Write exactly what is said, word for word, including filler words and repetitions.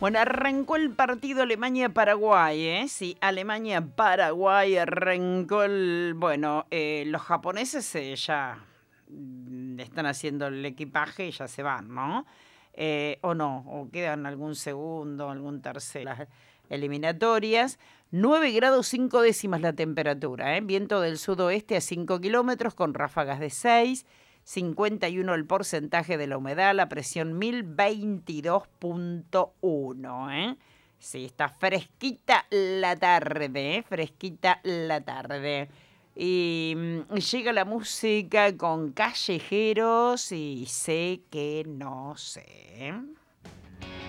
Bueno, arrancó el partido Alemania-Paraguay, ¿eh? Sí, Alemania-Paraguay arrancó el... Bueno, eh, los japoneses eh, ya mm, están haciendo el equipaje y ya se van, ¿no? Eh, o no, o quedan algún segundo, algún tercero. Las eliminatorias. nueve grados cinco décimas la temperatura, ¿eh? Viento del sudoeste a cinco kilómetros con ráfagas de seis. cincuenta y uno el porcentaje de la humedad, la presión mil veintidós punto uno, ¿eh? Sí, está fresquita la tarde, ¿eh? Fresquita la tarde. Y mm, llega la música con callejeros y sé que no sé.